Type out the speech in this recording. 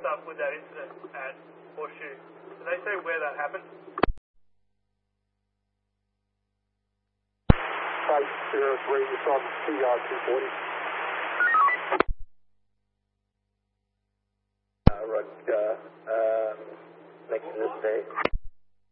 up with that incident at Horseshoe. Did they say where that happened? 503 from CR 240. Next to this day.